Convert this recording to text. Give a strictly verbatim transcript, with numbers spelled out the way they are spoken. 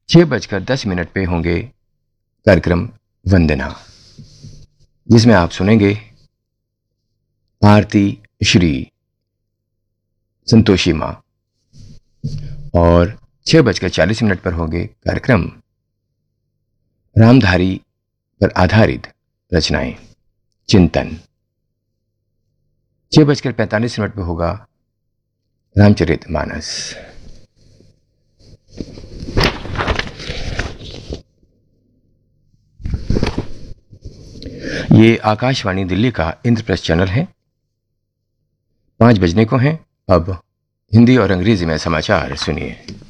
छह बजकर दस मिनट पे होंगे कार्यक्रम वंदना, जिसमें आप सुनेंगे आरती श्री संतोषी माँ। और छह बजकर चालीस मिनट पर होंगे कार्यक्रम रामधारी पर आधारित रचनाएं चिंतन। छह बजकर पैंतालीस मिनट पर होगा रामचरितमानस। ये आकाशवाणी दिल्ली का इंद्रप्रस्थ चैनल है। पांच बजने को हैं। अब हिंदी और अंग्रेजी में समाचार सुनिए।